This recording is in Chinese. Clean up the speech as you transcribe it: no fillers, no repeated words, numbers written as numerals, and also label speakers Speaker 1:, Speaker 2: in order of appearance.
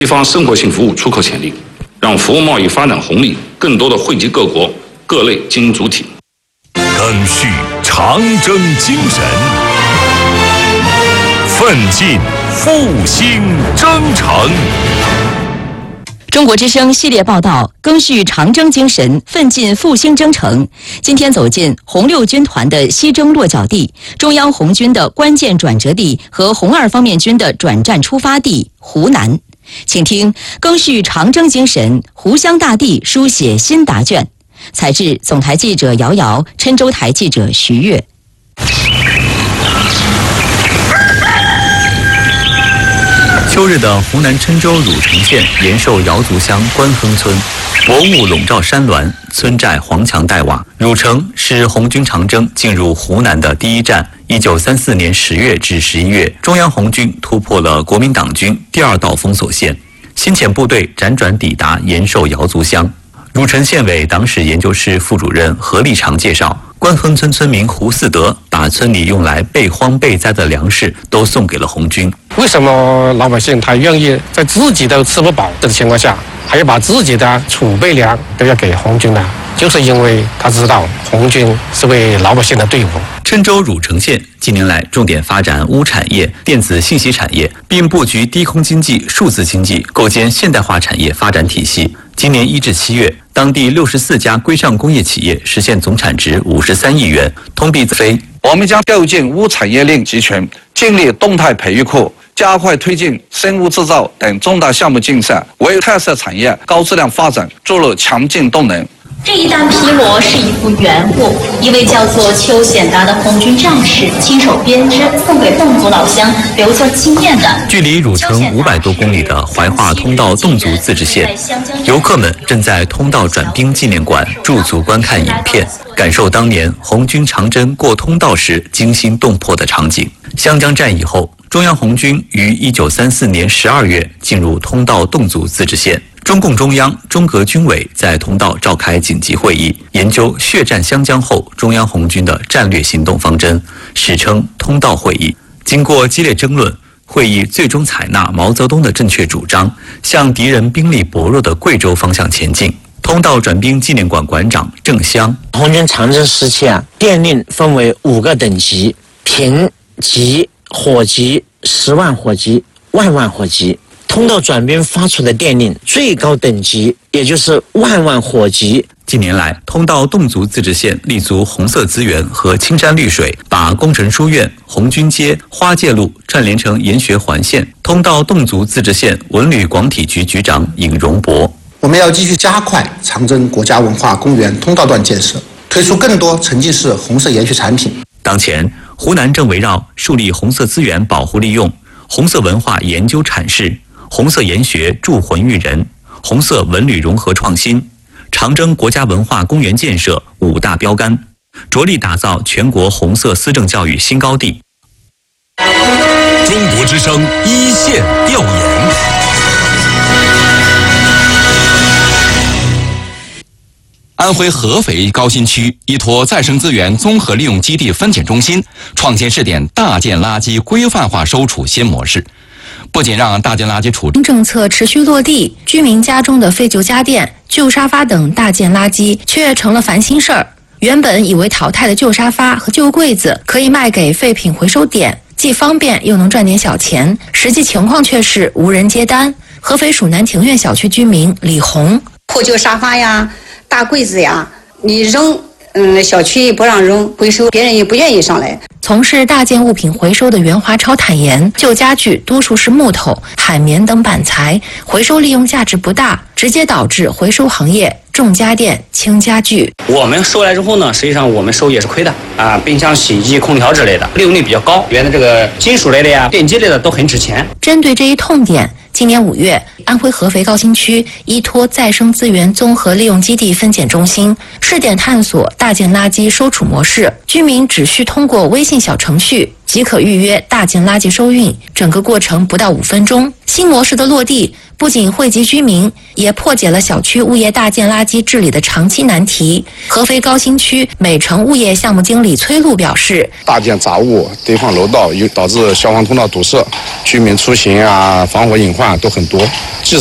Speaker 1: 激发生活性服务出口潜力，让服务贸易发展红利更多的惠及各国各类经营主体。
Speaker 2: 赓续长征精神，奋进复兴征程。
Speaker 3: 中国之声系列报道，赓续长征精神，奋进复兴征程。今天走进红六军团的西征落脚地，中央红军的关键转折地和红二方面军的转战出发地湖南。请听赓续长征精神，湖湘大地书写新答卷。采制总台记者姚瑶，郴州台记者徐悦。
Speaker 4: 秋日的湖南郴州汝城县延寿瑶族乡关亨村，薄雾笼罩山峦，村寨黄墙黛瓦。汝城是红军长征进入湖南的第一站。1934年10月至11月，中央红军突破了国民党军第二道封锁线，先遣部队辗转抵达延寿瑶族乡。汝城县委党史研究室副主任何立长介绍，关亨村村民胡四德把村里用来备荒备灾的粮食都送给了红军。
Speaker 5: 为什么老百姓他愿意在自己都吃不饱的情况下，还要把自己的储备粮都要给红军呢？就是因为他知道红军是为老百姓的队伍。
Speaker 4: 郴州汝城县近年来重点发展钨产业、电子信息产业，并布局低空经济、数字经济，构建现代化产业发展体系。今年1至7月，当地64家规上工业企业实现总产值53亿元，同比增。
Speaker 6: 我们将构建钨产业链集群，建立动态培育库，加快推进生物制造等重大项目建设，为特色产业高质量发展注入强劲动能。
Speaker 7: 这一担皮膜是一幅原物，一位叫做邱显达的红军战士亲手编织，送给侗族老乡，留下纪念的。
Speaker 4: 距离汝城500多公里的怀化通道侗族自治县，游客们正在通道转兵纪念馆驻足观看影片，感受当年红军长征过通道时惊心动魄的场景。湘江战役后，中央红军于1934年12月进入通道侗族自治县。中共中央、中革军委在通道召开紧急会议，研究血战湘江后中央红军的战略行动方针，史称通道会议。经过激烈争论，会议最终采纳毛泽东的正确主张，向敌人兵力薄弱的贵州方向前进。通道转兵纪念馆馆长郑湘：
Speaker 8: 红军长征时期电令分为5个等级：平级、火级、10万火级、万万火级。通道转兵发出的电令最高等级，也就是万万火级。
Speaker 4: 近年来，通道侗族自治县立足红色资源和青山绿水，把工程书院、红军街、花界路串联成研学环线。通道侗族自治县文旅广体局局长尹荣博：
Speaker 9: 我们要继续加快长征国家文化公园通道段建设，推出更多沉浸式红色研学产品。
Speaker 4: 当前，湖南正围绕树立红色资源保护利用、红色文化研究阐释、红色研学铸魂育人、红色文旅融合创新、长征国家文化公园建设5大标杆，着力打造全国红色思政教育新高地。
Speaker 2: 中国之声一线调研。安徽合肥高新区依托再生资源综合利用基地分拣中心，创新试点大件垃圾规范化收储新模式。不仅让大件垃圾处理
Speaker 10: 政策持续落地，居民家中的废旧家电、旧沙发等大件垃圾却成了烦心事儿。原本以为淘汰的旧沙发和旧柜子可以卖给废品回收点，既方便又能赚点小钱，实际情况却是无人接单。合肥蜀南庭院小区居民李红：
Speaker 11: 破旧沙发呀、大柜子呀，你扔，小区也不让扔，回收别人也不愿意上来。
Speaker 10: 从事大件物品回收的袁华超坦言，旧家具多数是木头、海绵等板材，回收利用价值不大，直接导致回收行业重家电轻家具。
Speaker 12: 我们收来之后呢，实际上我们收也是亏的啊，冰箱、洗衣机、空调之类的利用率比较高，原来这个金属类的呀、电机类的都很值钱。
Speaker 10: 针对这一痛点，今年5月，安徽合肥高新区依托再生资源综合利用基地分拣中心试点探索大件垃圾收储模式，居民只需通过微信小程序即可预约大件垃圾收运，整个过程不到5分钟。新模式的落地，不仅惠及居民，也破解了小区物业大件垃圾治理的长期难题。合肥高新区美城物业项目经理崔璐表示，
Speaker 13: 大件杂物堆放楼道，导致消防通道堵塞，居民出行啊、防火隐患都很多。